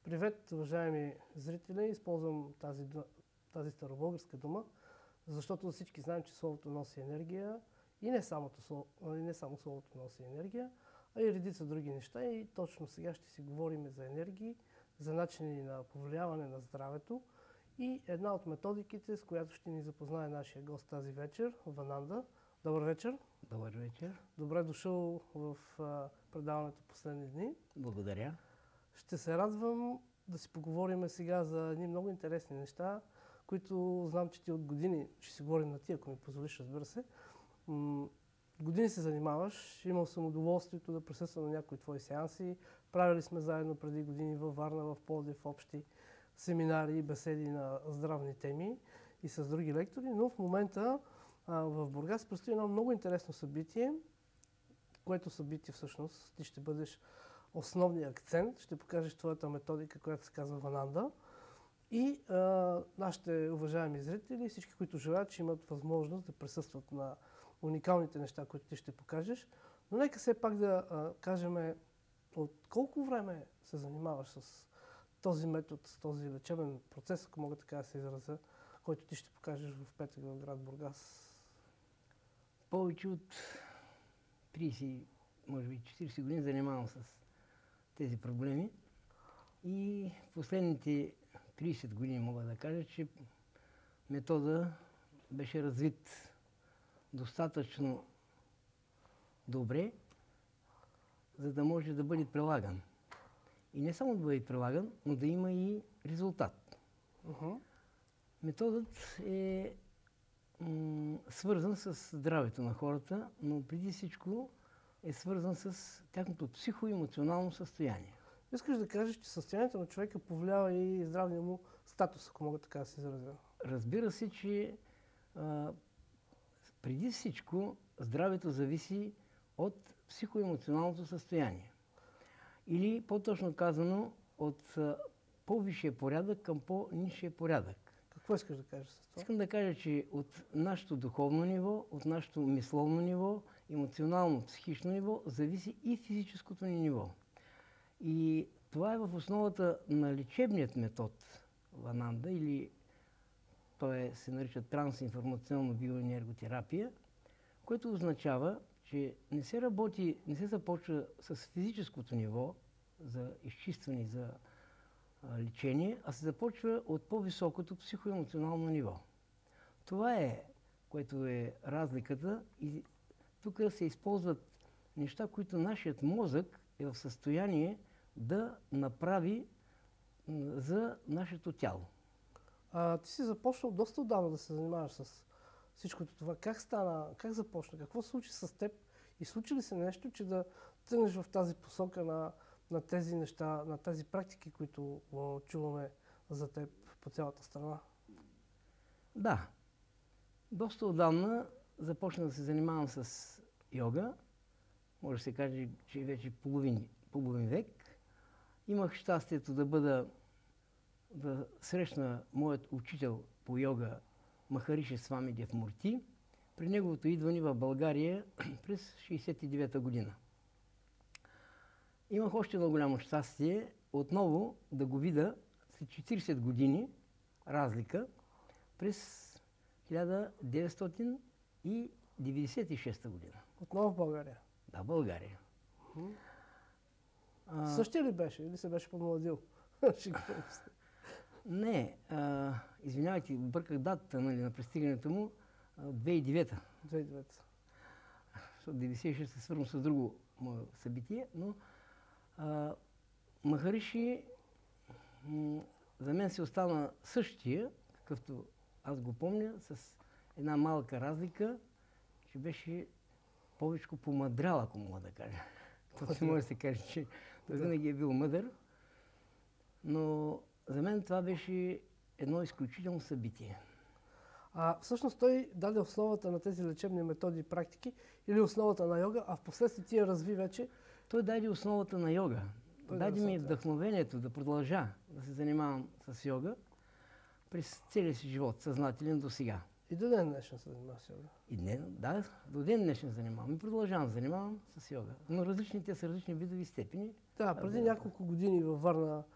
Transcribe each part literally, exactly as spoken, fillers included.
Привет, уважаеми зрители! Използвам тази, тази старобългарска дума, защото всички знаем, че словото носи енергия и не, самото, и не само словото носи енергия, а и редица други неща. И точно сега ще си говорим за енергии, за начини на повлияване на здравето и една от методиките, с която ще ни запознае нашия гост тази вечер, Вананда. Добър вечер! Добър вечер! Добре дошъл в а, предаването последни дни. Благодаря! Ще се радвам да си поговорим сега за едни много интересни неща, които знам, че ти от години, ще си говорим на ти, ако ми позволиш, разбира се. М- години се занимаваш, имал съм удоволствието да присъствам на някои твои сеанси. Правили сме заедно преди години във Варна, в Пловдив, общи семинари и беседи на здравни теми и с други лектори, но в момента а, в Бургас предстои едно много интересно събитие, което събитие всъщност ти ще бъдеш основния акцент, ще покажеш твоята методика, която се казва Вананда. И а, нашите уважаеми зрители, всички, които желаят, ще имат възможност да присъстват на уникалните неща, които ти ще покажеш. Но нека все пак да а, кажем от колко време се занимаваш с този метод, с този лечебен процес, ако мога така да се изразя, който ти ще покажеш в петък в град Бургас. Повече от трийсет, може би четирийсет години занимавам с тези проблеми и в последните трийсет години мога да кажа, че метода беше развит достатъчно добре, за да може да бъде прилаган. И не само да бъде прилаган, но да има и резултат. Uh-huh. Методът е м- свързан с здравето на хората, но преди всичко е свързан с тяхното психоемоционално състояние. Искаш да кажеш, че състоянието на човека повлиява и здравния му статус, ако мога така да се изразя? Разбира се, че а, преди всичко здравето зависи от психоемоционалното състояние. Или по-точно казано, от а, по-висшия порядък към по-нисшия порядък. Какво искаш да кажеш с това? Искам да кажа, че от нашето духовно ниво, от нашето мисловно ниво, емоционално, психично ниво, зависи и физическото ни ниво. И това е в основата на лечебният метод Вананда, или той се нарича трансинформационна биоенерготерапия, което означава, че не се работи, не се започва с физическото ниво за изчистване, за лечение, а се започва от по-високото психоемоционално ниво. Това е, което е разликата, и тук се използват неща, които нашият мозък е в състояние да направи за нашето тяло. А, ти си започнал доста отдавна да се занимаваш с всичкото това. Как стана, как започна, какво се случи с теб и случи ли се нещо, че да тръгнеш в тази посока на, на тези неща, на тези практики, които о, чуваме за теб по цялата страна? Да. Доста отдавна започна да се занимавам с йога. Може да се каже, че вече половин, половин век. Имах щастието да бъда, да срещна моят учител по йога Махариши Свами Девмурти при неговото идване в България през шейсет и девета година. Имах още едно голямо щастие отново да го видя след четирийсет години разлика през хиляда деветстотин деветдесет и шеста година. Отново в България? Да, България. Mm-hmm. А... Същия ли беше или се беше помладил? Не, а, извинявайте, бърках датата, нали, на пристигането му, две хиляди и девета. две хиляди и девета. Защото деветдесет и шеста се свързвам с друго мое събитие, но а, Махариши м- за мен се остана същия, какъвто аз го помня, с една малка разлика, че беше повече помъдрял, ако мога да кажа. Това се може да се каже, че той винаги е бил мъдър, но за мен това беше едно изключително събитие. А всъщност той даде основата на тези лечебни методи и практики или основата на йога, а в последствие ти я разви вече? Той даде основата на йога. Той даде ми основата. вдъхновението да продължа да се занимавам с йога през целия си живот, съзнателен до сега. И до ден днешен се занимаваш с йога? И днен, да, до ден днешен занимавам и продължавам да занимавам с йога. Но различните са различни видови степени. Да, преди няколко години във Варна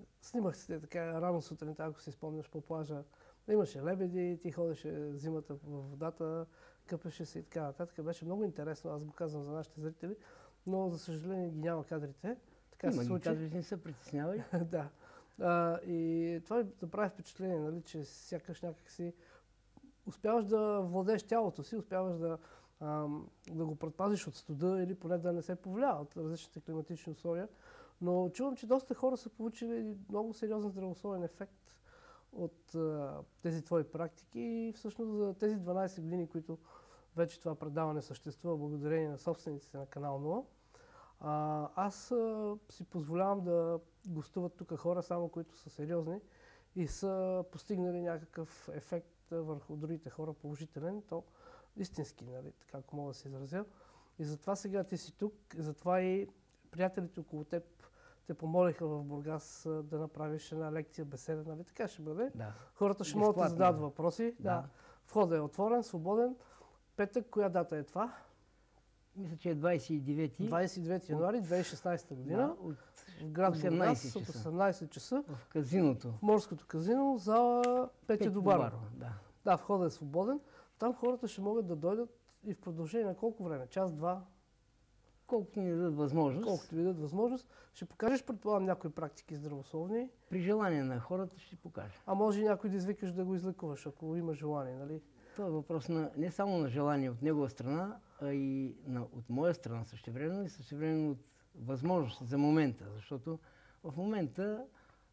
Снимах се така рано сутринта, ако си спомняш, по плажа. Имаше лебеди, ти ходеше зимата в водата, къпеше се и така нататък. Беше много интересно, аз го казвам за нашите зрители, но за съжаление ги няма кадрите. Така Има се ги случи. кадрите, не се притеснявай. Да. А, и това ми направи впечатление, нали, че сякаш някак си успяваш да владееш тялото си, успяваш да, ам, да го предпазиш от студа или поне да не се повлиява от различните климатични условия. Но чувам, че доста хора са получили много сериозен здравословен ефект от а, тези твои практики и всъщност за тези дванайсет години, които вече това предаване съществува благодарение на собствениците на канал нула, а, аз а, си позволявам да гостуват тук хора, само които са сериозни и са постигнали някакъв ефект върху другите хора, положителен, то истински, нали, така ако мога да се изразя. И затова сега ти си тук, и затова и приятелите около теб те помолиха в Бургас да направиш една лекция, беседа, нали така ще бъде. Да. Хората ще могат да зададат въпроси. Да. Да. Входът е отворен, свободен. Петък, коя дата е това? Мисля, че е двайсет и девети. двайсет и девети януари две хиляди и шестнадесета година. Да, от в град Бургас от осемнайсет часа. В казиното. В морското казино, зала Петя Добарова. Да. Да, входът е свободен. Там хората ще могат да дойдат и в продължение на колко време? Час, два? Колкото ни дадат възможност. Колкото ви дадат възможност. Ще покажеш, предполагам, някои практики здравословни. При желание на хората ще покажа. А може и някой да извикаш да го излекуваш, ако има желание, нали? Това е въпрос на, не само на желание от негова страна, а и на, от моя страна същевременно и същевременно от възможност за момента. Защото в момента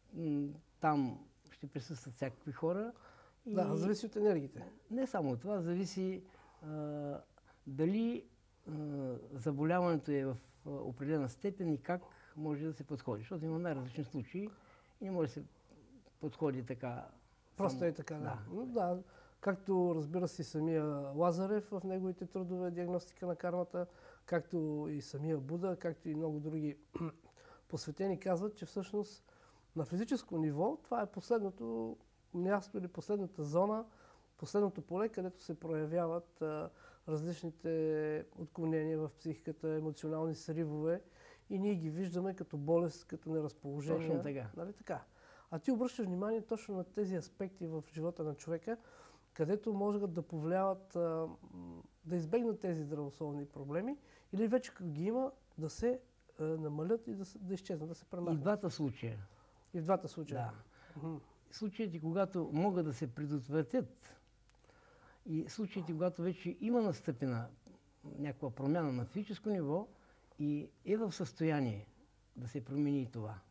там ще присъстват всякакви хора. И да, зависи от енергиите. Не само от това, зависи а, дали а, заболяването е в а, определена степен и как може да се подходи. Защото има най-различни случаи и не може да се подходи така. Просто само... е така, да. да. да. Както разбира се самия Лазарев в неговите трудове диагностика на кармата, както и самия Буда, както и много други посветени казват, че всъщност на физическо ниво това е последното място или последната зона, последното поле, където се проявяват а, различните отклонения в психиката, емоционални сривове и ние ги виждаме като болест, като неразположение. Точно така. Нали така? А ти обръщаш внимание точно на тези аспекти в живота на човека, където могат да повлияват, а, да избегнат тези здравословни проблеми или вече като ги има, да се а, намалят и да, да изчезнат, да се премахнат. И в двата случая. И в двата случая. Да. Случаите, когато могат да се предотвратят и случаите, когато вече има настъпена някаква промяна на физическо ниво и е в състояние да се промени и това.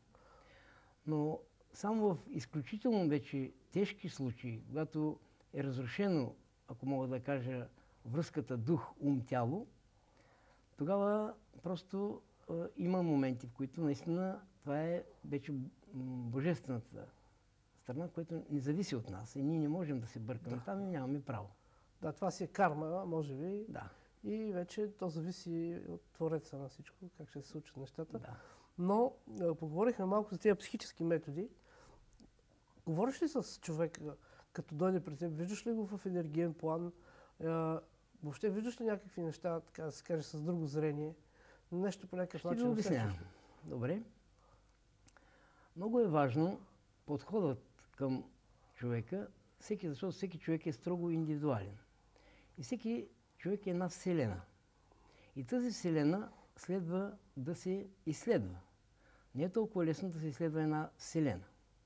Но само в изключително вече тежки случаи, когато е разрушено, ако мога да кажа, връзката дух-ум-тяло, тогава просто е, има моменти, в които наистина това е вече божествената страна, която не зависи от нас и ние не можем да се бъркаме да. Там и нямаме право. Да, това си е карма, може би. Да. И вече то зависи от Твореца на всичко, как ще се случат нещата. Да. Но а, поговорихме малко за тези психически методи. Говориш ли с човека, като дойде при теб, виждаш ли го в енергиен план? А, въобще виждаш ли някакви неща, така да се каже, с друго зрение? Нещо по някакъв Ще начин? ви обясня. Добре. Много е важно подходът към човека, всеки, защото всеки човек е строго индивидуален. И всеки човек е една вселена. И тази вселена следва да се изследва. Не е толкова лесно да се изследва една вселена.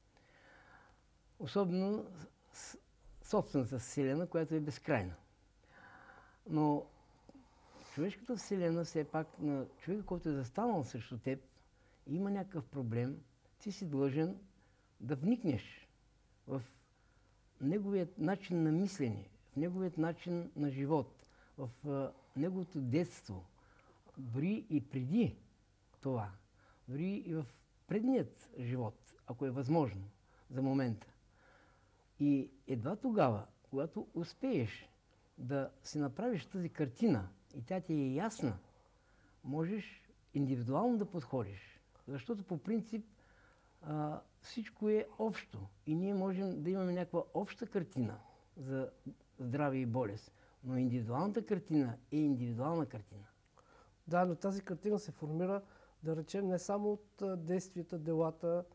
Особено собствената вселена, която е безкрайна. Но човешката вселена, все пак, на човека, който е застанал срещу теб и има някакъв проблем, ти си длъжен да вникнеш в неговият начин на мислене, в неговият начин на живот, в а, неговото детство, дори и преди това, дори и в предният живот, ако е възможно, за момента. И едва тогава, когато успееш да си направиш тази картина и тя ти е ясна, можеш индивидуално да подходиш. Защото по принцип а, всичко е общо и ние можем да имаме някаква обща картина за здраве и болест. Но индивидуалната картина е индивидуална картина. Да, но тази картина се формира, да речем, не само от действията, делата,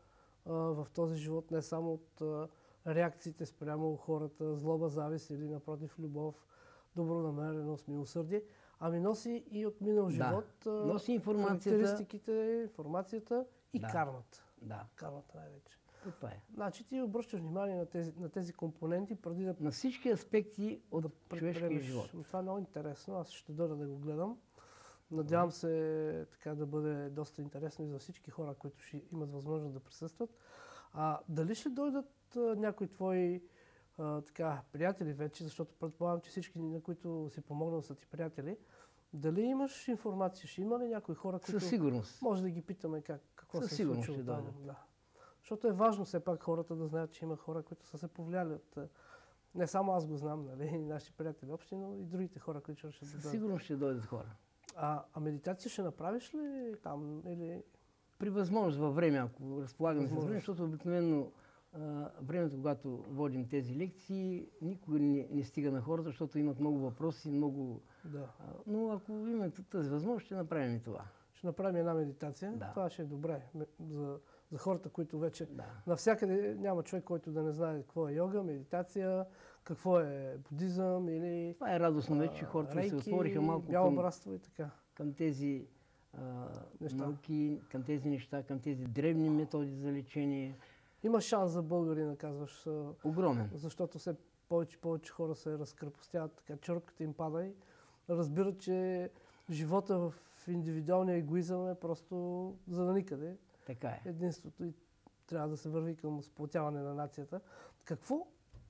а, в този живот, не само от а, реакциите спрямо хората, злоба, завист или напротив любов, добронамереност, милосърдие, ами носи и от минал Да. живот а, Носи информацията. характеристиките, информацията и Да. кармата. Да, Кармата най-вече. това е. Значи ти обръщаш внимание на тези, на тези компоненти преди да На всички аспекти от да човешкия предприемеш. живот. Това е много интересно. Аз ще дойда да го гледам. Надявам се така да бъде доста интересно и за всички хора, които ще имат възможност да присъстват. А дали ще дойдат а, някои твои а, така, приятели вече, защото предполагам, че всички, на които си помогнал, са ти приятели. Дали имаш информация? Ще има ли някои хора, които Със сигурност. може да ги питаме как, какво Със се е сигурност случило ще там? дойдат. Да. Защото е важно все пак хората да знаят, че има хора, които са се повлияли от... а, Не само аз го знам, нали, и наши приятели общи, но и другите хора, които ще Със дойдат. сигурност ще дойдат хора. А, а медитация ще направиш ли там? Или... При възможност във време, ако разполагаме с време, Възможност. защото обикновено а, времето, когато водим тези лекции, никога не, не стига на хората, защото имат много въпроси, много... Да. А, но ако имаме тази възможност, ще направим и това. Ще направим една медитация. Да. Това ще е добре ме- за, за хората, които вече... Да. Навсякъде няма човек, който да не знае какво е йога, медитация, какво е будизъм или... Това е радостно вече, че а, хората рейки, се отвориха малко бяло към, братство и така. към тези а, Неща. науки, към тези неща, към тези древни методи за лечение. Има шанс за българина, казваш, а, Огромен. защото все повече и повече хора се разкрепостяват, така черката им пада и разбират, че живота в индивидуалния егоизъм е просто за да никъде. Така е. Единството и трябва да се върви към сплотяване на нацията. Какво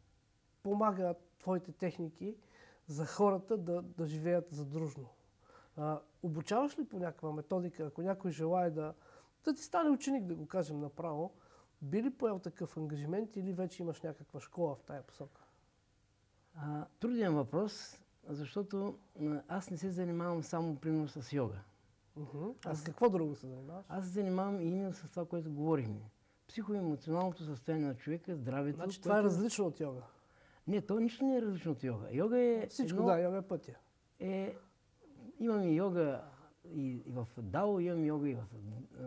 помага твоите техники за хората да, да живеят задружно? А, обучаваш ли по някаква методика, ако някой желае да, да ти стане ученик, да го кажем направо, би ли поел такъв ангажимент или вече имаш някаква школа в тая посока? А, труден въпрос, защото а, аз не се занимавам само примерно с йога. Uh-huh. А Аз- с какво друго се занимаваш? Аз се занимавам и именно с това, което говорихме. Психоемоционалното състояние на човека, здравето. Значи това е което- различно от йога. Не, то нищо не е различно от йога. Йога е Всичко, едно, да, йога е пътя. е... Имаме йога и, и в Дао, имаме йога и в... А,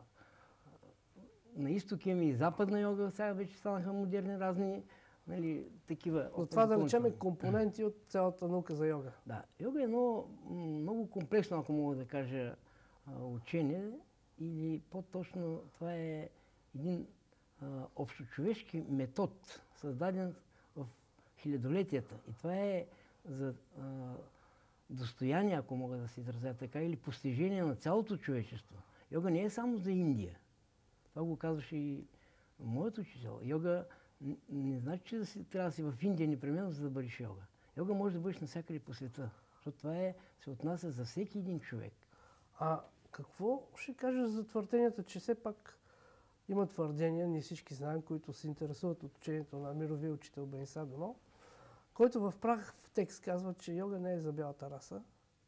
на изток имаме и западна йога. Сега вече станаха модерни разни, нали, такива... Но това да речем е допълнителни. компоненти от цялата наука за йога. Да, йога е едно м, много комплексно, ако мога да кажа, а, учение, или по-точно това е един а, общочовешки метод, създаден в хилядолетията. И това е за а, достояние, ако мога да се изразя така, или постижение на цялото човечество. Йога не е само за Индия. Това го казваше и моят учител. Йога н- не значи, че да си, трябва да си в Индия непременно, за да бъдеш йога. Йога може да бъдеш навсякъде по света, защото това е, се отнася за всеки един човек. А какво ще кажеш за твърденията, че все пак има твърдения, ние всички знаем, които се интересуват от учението на мировия учител Бениса Доно, който в прах в текст казва, че йога не е за бялата раса.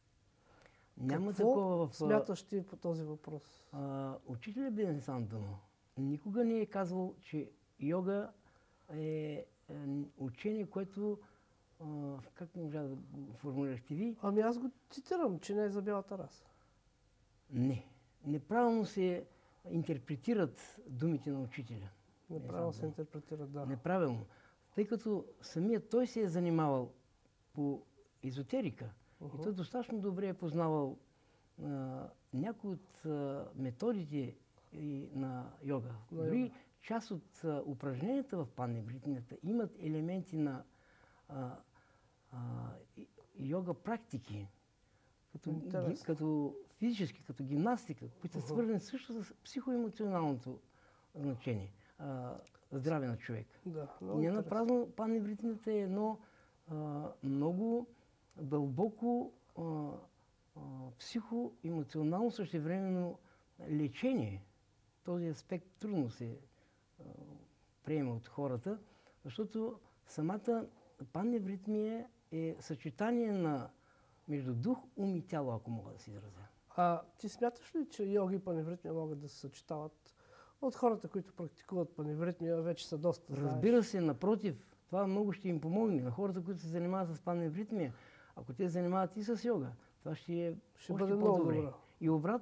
Няма Какво такова в... смяташ ти по този въпрос? А, учителят Бенесан Доно никога не е казвал, че йога е, е учение, което... А, как можа да го формулирахте ви? Ами аз го цитирам, че не е за бялата раса. Не. Неправилно се интерпретират думите на учителя. Неправилно знам, се да. интерпретира, да. Неправилно. Тъй като самият той се е занимавал по езотерика и Уху. той достатъчно добре е познавал а, някои от а, методите и на йога. На Дори йога. част от а, упражненията в паневритмията имат елементи на а, а, и- йога практики, като, ги, Интересно. като физически, като гимнастика, които са Уху. свързани също с психоемоционалното значение, а, здраве на човек. Да, И много не на интересно. празно паневритмията е едно а, много дълбоко а, а, психоемоционално същевременно лечение. Този аспект трудно се а, приема от хората, защото самата паневритмия е съчетание на между дух, ум и тяло, ако мога да се изразя. А ти смяташ ли, че йога и паневритмия могат да се съчетават? От хората, които практикуват паневритмия, вече са доста знаеш. Разбира се, напротив, това много ще им помогне на хората, които се занимават с паневритмия. Ако те се занимават и с йога, това ще е Ще още бъде много по-добре. добро. И обратно,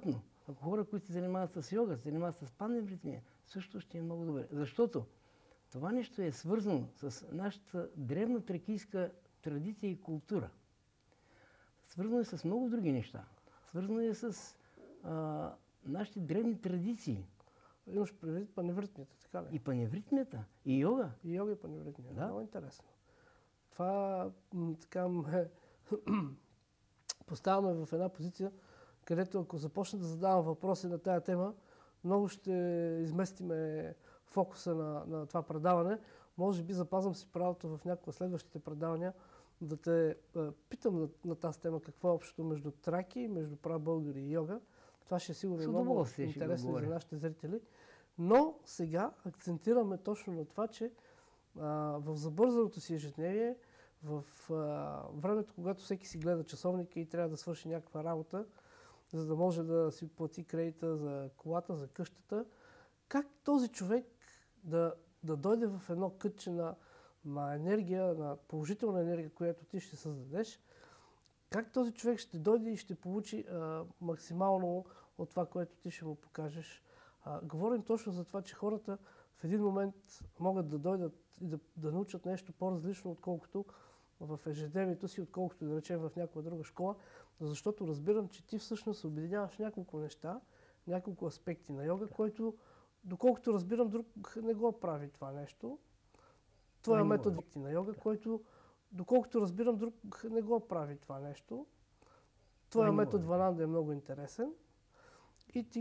ако хора, които се занимават с йога, се занимават с паневритмия, също ще е много добре. Защото това нещо е свързано с нашата древна тракийска традиция и култура. Свързано е с много други неща. Свързано е с а, нашите древни традиции. Имаш предвид паневритмията, така ли? И паневритмията, и йога. И йога и паневритмия. Да. Много интересно. Това м, така ме поставяме в една позиция, където ако започна да задавам въпроси на тая тема, много ще изместиме фокуса на, на това предаване. Може би запазвам си правото в някои от следващите предавания да те а, питам на, на тази тема какво е общото между траки, между прабългари и йога. Това ще е сигурно много интересно за нашите зрители. Но сега акцентираме точно на това, че а, в забързаното си ежедневие, в а, времето, когато всеки си гледа часовника и трябва да свърши някаква работа, за да може да си плати кредита за колата, за къщата, как този човек да, да дойде в едно кътче на, на енергия, на положителна енергия, която ти ще създадеш, как този човек ще дойде и ще получи а, максимално от това, което ти ще му покажеш. А, говорим точно за това, че хората в един момент могат да дойдат и да, да научат нещо по-различно, отколкото в ежедневието си, отколкото да речем в някаква друга школа, защото разбирам, че ти всъщност обединяваш няколко неща, няколко аспекти на йога, който, доколкото разбирам, друг не го прави това нещо. Твоя метод на йога, който, доколкото разбирам, друг не го прави това нещо. Твоя метод Вананда е много интересен и ти